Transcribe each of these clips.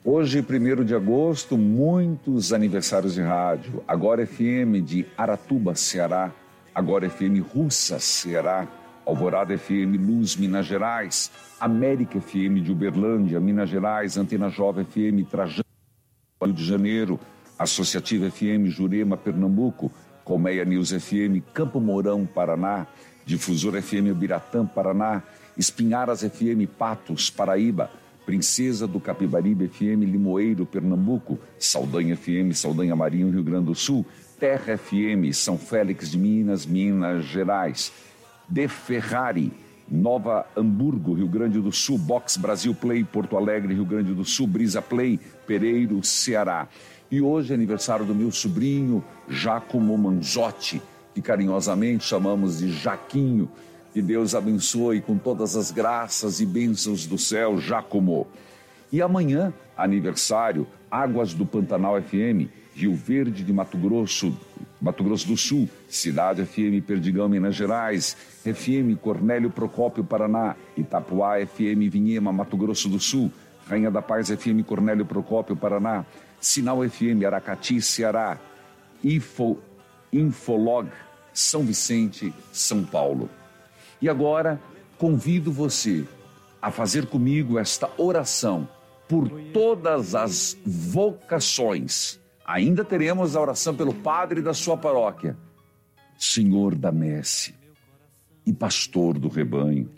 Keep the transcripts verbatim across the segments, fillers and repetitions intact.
Hoje, primeiro de agosto, muitos aniversários de rádio. Agora F M de Aratuba, Ceará. Agora F M Russas, Ceará. Alvorada F M Luz, Minas Gerais. América F M de Uberlândia, Minas Gerais. Antena Jovem F M Trajano, Rio de Janeiro. Associativa F M Jurema, Pernambuco. Colmeia News F M Campo Mourão, Paraná. Difusora F M Ubiratã, Paraná. Espinharas F M Patos, Paraíba. Princesa do Capibaribe F M Limoeiro, Pernambuco. Saldanha F M Saldanha Marinho, Rio Grande do Sul. Terra F M São Félix de Minas, Minas Gerais. De Ferrari, Nova Hamburgo, Rio Grande do Sul. Box Brasil Play, Porto Alegre, Rio Grande do Sul. Brisa Play, Pereiro, Ceará. E hoje é aniversário do meu sobrinho Giacomo Manzotti, que carinhosamente chamamos de Jaquinho. Que Deus abençoe com todas as graças e bênçãos do céu, Giacomo. E amanhã, aniversário, Águas do Pantanal F M, Rio Verde de Mato Grosso, Mato Grosso do Sul, Cidade F M Perdigão, Minas Gerais, F M Cornélio Procópio, Paraná, Itapuá F M Vinhema, Mato Grosso do Sul, Rainha da Paz F M Cornélio Procópio, Paraná, Sinal F M Aracati, Ceará, Info, Infolog, São Vicente, São Paulo. E agora, convido você a fazer comigo esta oração por todas as vocações. Ainda teremos a oração pelo padre da sua paróquia. Senhor da messe e pastor do rebanho,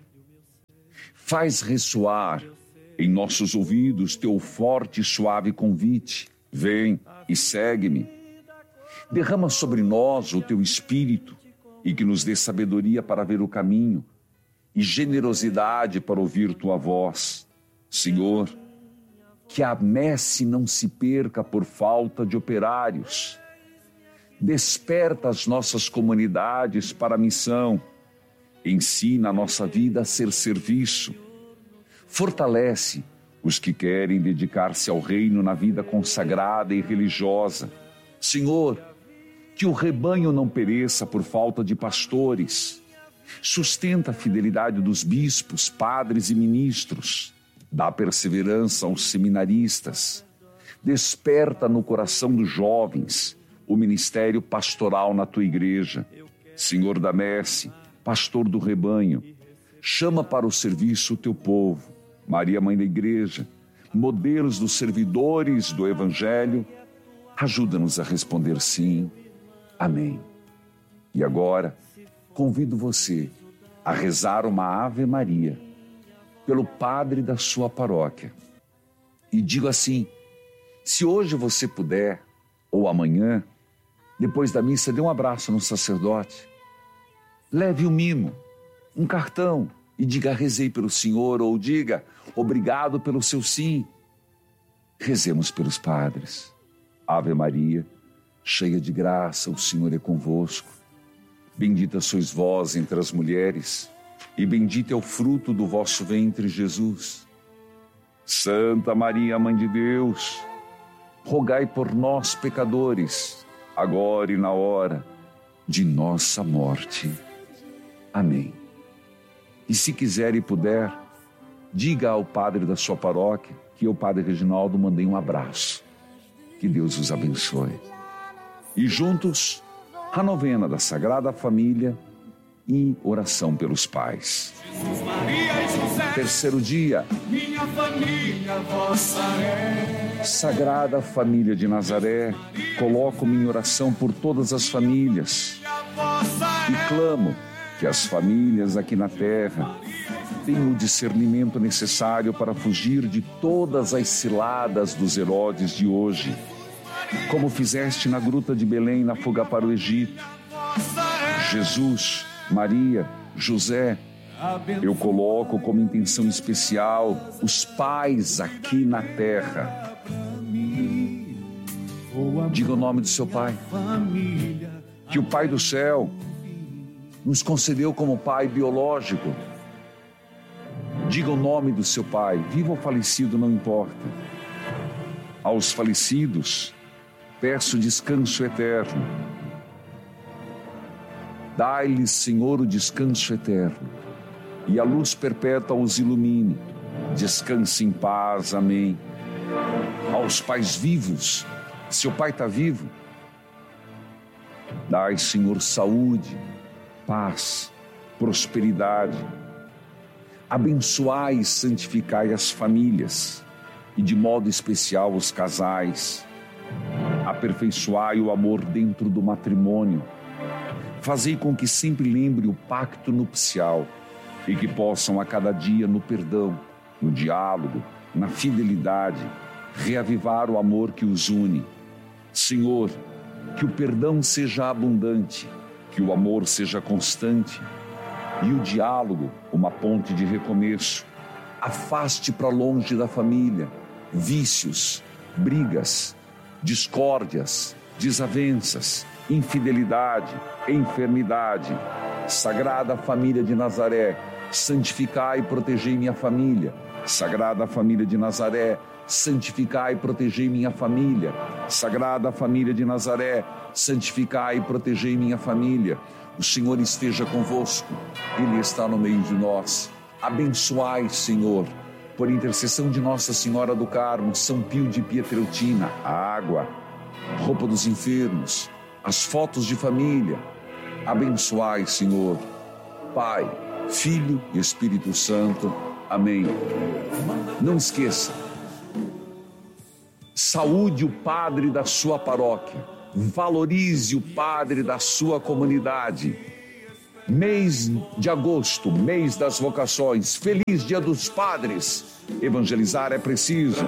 faz ressoar em nossos ouvidos teu forte e suave convite. Vem e segue-me. Derrama sobre nós o teu espírito e que nos dê sabedoria para ver o caminho e generosidade para ouvir tua voz. Senhor, que a messe não se perca por falta de operários. Desperta as nossas comunidades para a missão. Ensina a nossa vida a ser serviço. Fortalece os que querem dedicar-se ao reino na vida consagrada e religiosa. Senhor, que o rebanho não pereça por falta de pastores. Sustenta a fidelidade dos bispos, padres e ministros. Dá perseverança aos seminaristas. Desperta no coração dos jovens o ministério pastoral na tua igreja. Senhor da messe, pastor do rebanho, chama para o serviço o teu povo. Maria, mãe da igreja, modelos dos servidores do evangelho, ajuda-nos a responder sim. Amém. E agora, convido você a rezar uma Ave Maria pelo padre da sua paróquia. E digo assim, se hoje você puder, ou amanhã, depois da missa, dê um abraço no sacerdote. Leve um mimo, um cartão, e diga rezei pelo Senhor, ou diga obrigado pelo seu sim. Rezemos pelos padres. Ave Maria, cheia de graça, o Senhor é convosco. Bendita sois vós entre as mulheres, e bendito é o fruto do vosso ventre, Jesus. Santa Maria, Mãe de Deus, rogai por nós, pecadores, agora e na hora de nossa morte. Amém. E se quiser e puder, diga ao padre da sua paróquia que eu, Padre Reginaldo, mandei um abraço. Que Deus os abençoe. E juntos, a novena da Sagrada Família e oração pelos pais. Jesus, Maria e José, terceiro dia. Minha família, vossa é. Sagrada Família de Nazaré, coloco-me em oração por todas as famílias e clamo que as famílias aqui na terra tenham o discernimento necessário para fugir de todas as ciladas dos Herodes de hoje, como fizeste na gruta de Belém na fuga para o Egito. Jesus, Maria, José, eu coloco como intenção especial os pais aqui na terra. Diga o nome do seu pai, que o Pai do céu nos concedeu como pai biológico. Diga o nome do seu pai, vivo ou falecido, não importa. Aos falecidos, peço descanso eterno. Dai-lhes, Senhor, o descanso eterno, e a luz perpétua os ilumine. Descanse em paz. Amém. Aos pais vivos, seu pai está vivo, dai, Senhor, saúde, paz, prosperidade. Abençoai e santificai as famílias, e de modo especial os casais. Aperfeiçoai o amor dentro do matrimônio. Fazei com que sempre lembre o pacto nupcial e que possam a cada dia no perdão, no diálogo, na fidelidade, reavivar o amor que os une. Senhor, que o perdão seja abundante, que o amor seja constante e o diálogo uma ponte de recomeço. Afaste para longe da família vícios, brigas, discórdias, desavenças, infidelidade, enfermidade. Sagrada Família de Nazaré, santificai e protegei minha família. Sagrada Família de Nazaré, santificai e protegei minha família. Sagrada Família de Nazaré, santificai e protegei minha família. O Senhor esteja convosco, Ele está no meio de nós. Abençoai, Senhor, por intercessão de Nossa Senhora do Carmo, São Pio de Pietrelcina, a água, roupa dos enfermos, as fotos de família. Abençoai, Senhor, Pai, Filho e Espírito Santo. Amém. Não esqueça, saúde o padre da sua paróquia, valorize o padre da sua comunidade. Mês de agosto, mês das vocações, feliz Dia dos Padres. Evangelizar é preciso.